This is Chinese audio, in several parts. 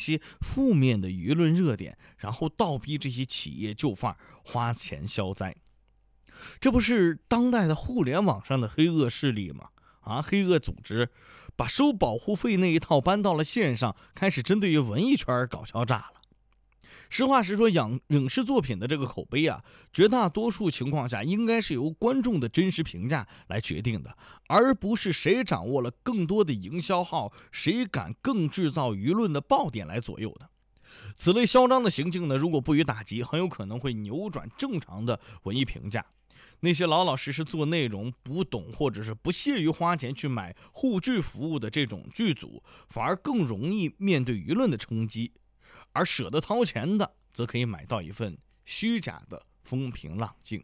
些负面的舆论热点，然后倒逼这些企业就范花钱消灾。这不是当代的互联网上的黑恶势力吗？黑恶组织把收保护费那一套搬到了线上，开始针对于文艺圈搞敲诈了。实话实说，影视作品的这个口碑绝大多数情况下应该是由观众的真实评价来决定的，而不是谁掌握了更多的营销号，谁敢更制造舆论的爆点来左右的。此类嚣张的行径呢，如果不予打击，很有可能会扭转正常的文艺评价。那些老老实实做内容、不懂或者是不屑于花钱去买护剧服务的这种剧组，反而更容易面对舆论的冲击。而舍得掏钱的，则可以买到一份虚假的风平浪静。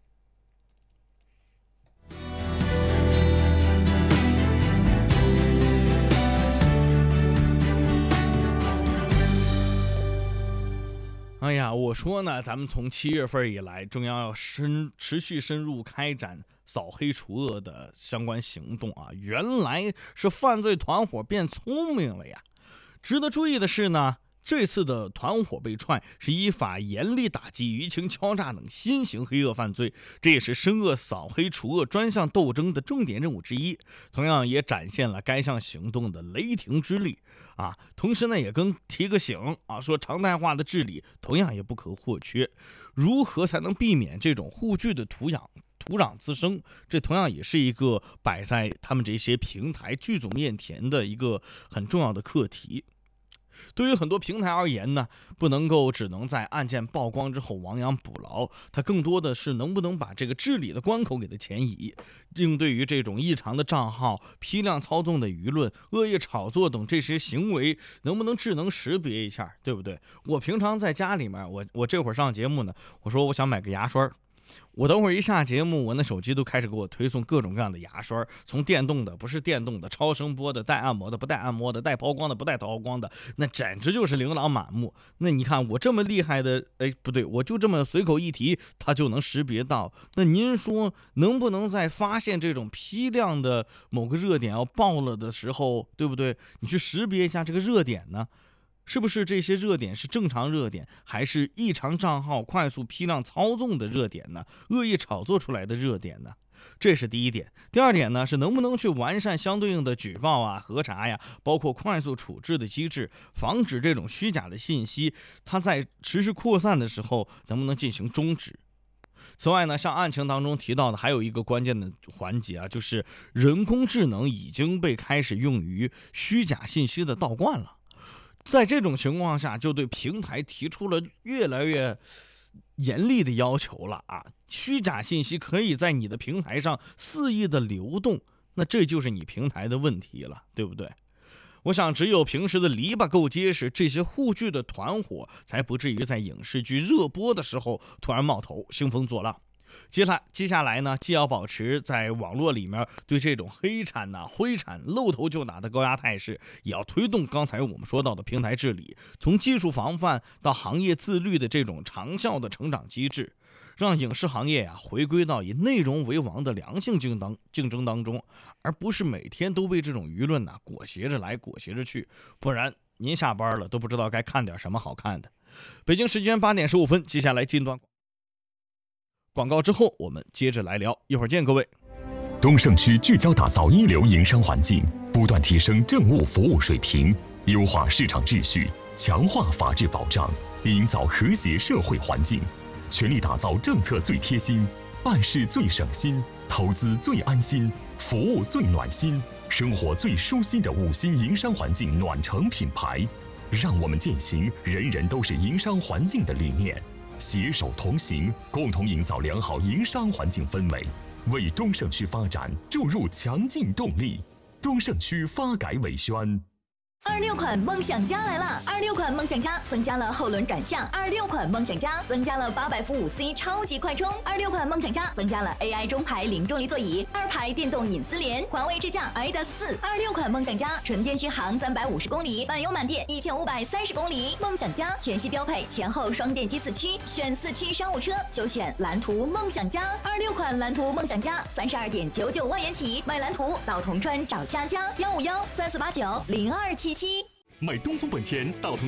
哎呀，我说呢，咱们从7月份以来，中央要持续深入开展扫黑除恶的相关行动原来是犯罪团伙变聪明了呀。值得注意的是呢，这次的团伙被踹是依法严厉打击舆情敲诈等新型黑恶犯罪，这也是深恶扫黑除恶专项斗争的重点任务之一，同样也展现了该项行动的雷霆之力同时呢，也跟提个醒说常态化的治理同样也不可或缺。如何才能避免这种护剧的土壤滋生，这同样也是一个摆在他们这些平台剧组面前的一个很重要的课题。对于很多平台而言呢，不能够只能在案件曝光之后亡羊补牢，它更多的是能不能把这个治理的关口给它前移，应对于这种异常的账号、批量操纵的舆论、恶意炒作等这些行为，能不能智能识别一下，对不对？我平常在家里面，我这会儿上节目呢，我说我想买个牙刷，我等会儿一下节目，我那手机都开始给我推送各种各样的牙刷，从电动的、不是电动的、超声波的、带按摩的、不带按摩的、带抛光的、不带抛光的，那简直就是琳琅满目。那你看我这么厉害的，不对，我就这么随口一提，它就能识别到。那您说能不能在发现这种批量的某个热点要爆了的时候，对不对？你去识别一下这个热点呢？是不是这些热点是正常热点，还是异常账号快速批量操纵的热点呢？恶意炒作出来的热点呢？这是第一点。第二点呢，是能不能去完善相对应的举报核查包括快速处置的机制，防止这种虚假的信息它在持续扩散的时候能不能进行终止。此外呢，像案情当中提到的还有一个关键的环节就是人工智能已经被开始用于虚假信息的盗罐了。在这种情况下，就对平台提出了越来越严厉的要求了虚假信息可以在你的平台上肆意的流动，那这就是你平台的问题了，对不对？我想只有平时的篱笆够结实，这些护剧的团伙才不至于在影视剧热播的时候突然冒头兴风作浪。接下来呢，既要保持在网络里面对这种黑产灰产露头就打的高压态势，也要推动刚才我们说到的平台治理，从技术防范到行业自律的这种长效的成长机制，让影视行业回归到以内容为王的良性竞争当中，而不是每天都被这种舆论裹挟着来裹挟着去，不然您下班了都不知道该看点什么好看的。北京时间8点15分，接下来进段广告之后，我们接着来聊，一会儿见各位。 东胜区聚焦打造一流营商环境，不断提升政务服务水平，优化市场秩序，强化法治保障，营造和谐社会环境，全力打造政策最贴心、办事最省心、投资最安心、服务最暖心、生活最舒心的5星营商环境暖城品牌。让我们践行人人都是营商环境的理念，携手同行，共同营造良好营商环境氛围，为东胜区发展注入强劲动力。东胜区发改委宣。 26款梦想家来了！26款梦想家增加了后轮转向，26款梦想家增加了800伏5C 超级快充，26款梦想家增加了 AI 中排零重力座椅，2排电动隐私联，环卫智驾 ADAS 4。26款梦想家纯电续航350公里，满油满电1530公里。梦想家全系标配前后双电机4驱，选4驱商务车就选蓝图梦想家。26款蓝图梦想家32.99万元起，买蓝图到铜川找佳佳，15134890277。 买东风本田到